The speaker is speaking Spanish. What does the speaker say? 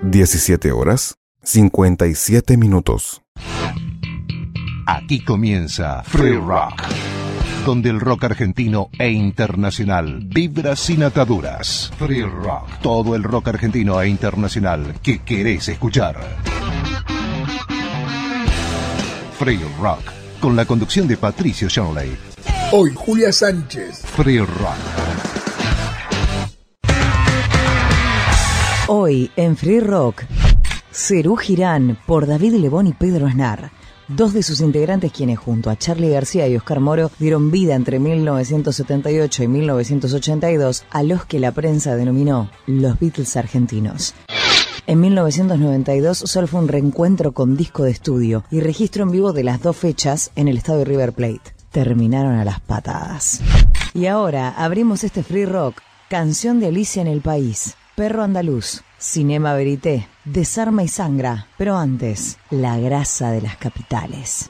17 horas, 57 minutos. Aquí comienza Free Rock, donde el rock argentino e internacional vibra sin ataduras. Free Rock, todo el rock argentino e internacional que querés escuchar. Free Rock, con la conducción de Patricio Shanley. Hoy Julia Sánchez. Free Rock. Hoy en Free Rock, Serú Girán por David Lebón y Pedro Aznar, dos de sus integrantes quienes junto a Charly García y Oscar Moro dieron vida entre 1978 y 1982 a los que la prensa denominó los Beatles argentinos. En 1992 solo fue un reencuentro con disco de estudio y registro en vivo de las dos fechas en el estadio River Plate. Terminaron a las patadas. Y ahora abrimos este Free Rock, canción de Alicia en el País, Perro Andaluz, Cinema Verité, Desarma y Sangra, pero antes, la grasa de las capitales.